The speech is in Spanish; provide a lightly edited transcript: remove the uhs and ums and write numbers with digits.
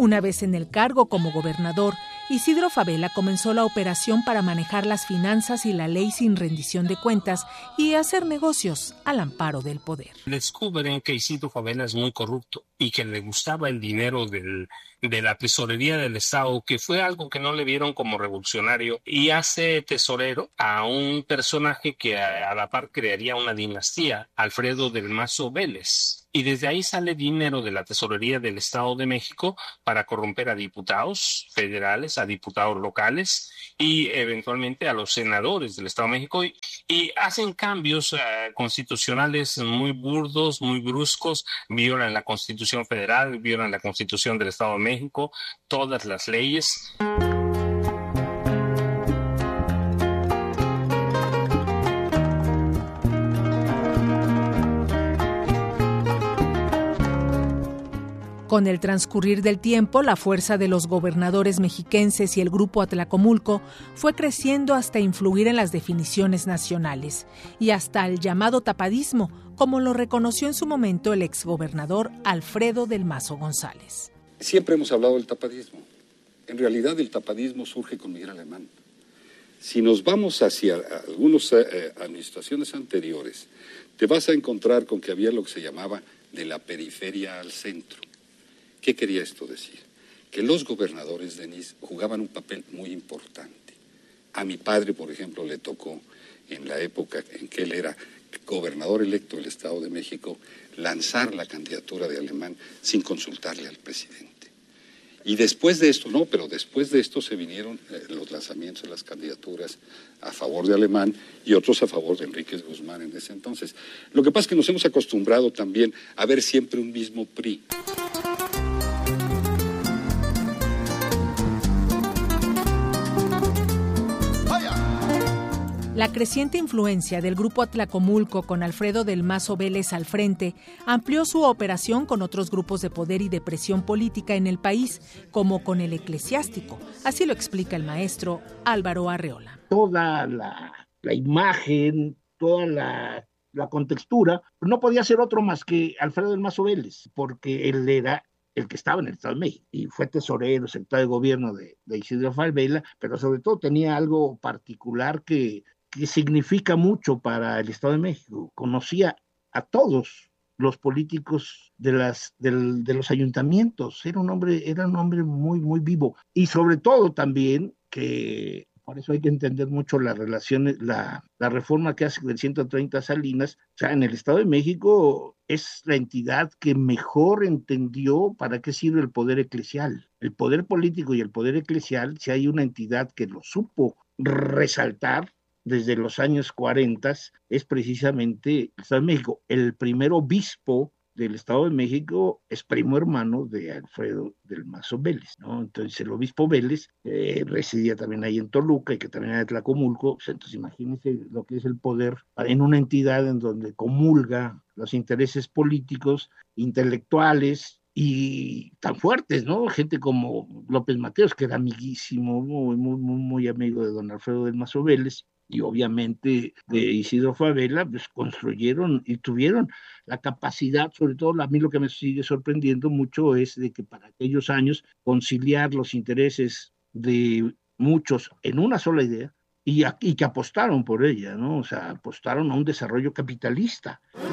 Una vez en el cargo como gobernador, Isidro Fabela comenzó la operación para manejar las finanzas y la ley sin rendición de cuentas y hacer negocios al amparo del poder. Descubren que Isidro Fabela es muy corrupto y que le gustaba el dinero de la tesorería del Estado, que fue algo que no le vieron como revolucionario, y hace tesorero a un personaje que a la par crearía una dinastía, Alfredo del Mazo Vélez. Y desde ahí sale dinero de la tesorería del Estado de México para corromper a diputados federales, a diputados locales y eventualmente a los senadores del Estado de México, y hacen cambios constitucionales muy burdos, muy bruscos, violan la Constitución Federal, violan la Constitución del Estado de México, todas las leyes. Con el transcurrir del tiempo, la fuerza de los gobernadores mexiquenses y el Grupo Atlacomulco fue creciendo hasta influir en las definiciones nacionales y hasta el llamado tapadismo, como lo reconoció en su momento el exgobernador Alfredo del Mazo González. Siempre hemos hablado del tapadismo. En realidad el tapadismo surge con Miguel Alemán. Si nos vamos hacia algunas administraciones anteriores, te vas a encontrar con que había lo que se llamaba de la periferia al centro. ¿Qué quería esto decir? Que los gobernadores, Denis, jugaban un papel muy importante. A mi padre, por ejemplo, le tocó, en la época en que él era gobernador electo del Estado de México, lanzar la candidatura de Alemán sin consultarle al presidente. Y después de esto, después de esto se vinieron los lanzamientos de las candidaturas a favor de Alemán y otros a favor de Enríquez Guzmán en ese entonces. Lo que pasa es que nos hemos acostumbrado también a ver siempre un mismo PRI. La creciente influencia del Grupo Atlacomulco con Alfredo del Mazo Vélez al frente amplió su operación con otros grupos de poder y de presión política en el país, como con el eclesiástico. Así lo explica el maestro Álvaro Arreola. Toda la imagen, toda la contextura, no podía ser otro más que Alfredo del Mazo Vélez, porque él era el que estaba en el Estado de México y fue tesorero, secretario de gobierno de Isidro Fabela, pero sobre todo tenía algo particular que significa mucho para el Estado de México. Conocía a todos los políticos de los ayuntamientos. Era un hombre muy, muy vivo. Y sobre todo también que, por eso hay que entender mucho las relaciones, la reforma que hace del 130 Salinas. O sea, en el Estado de México es la entidad que mejor entendió para qué sirve el poder eclesial. El poder político y el poder eclesial, si hay una entidad que lo supo resaltar desde los años 40, es precisamente el Estado de México. El primer obispo del Estado de México es primo hermano de Alfredo del Mazo Vélez, ¿no? Entonces el obispo Vélez residía también ahí en Toluca y que también era de Tlacomulco. Entonces imagínense lo que es el poder en una entidad en donde comulga los intereses políticos, intelectuales y tan fuertes, ¿no? Gente como López Mateos, que era amiguísimo, muy amigo de don Alfredo del Mazo Vélez, y obviamente de Isidro Fabela, pues construyeron y tuvieron la capacidad, sobre todo a mí lo que me sigue sorprendiendo mucho es de que para aquellos años conciliar los intereses de muchos en una sola idea y que apostaron por ella, ¿no? O sea, apostaron a un desarrollo capitalista.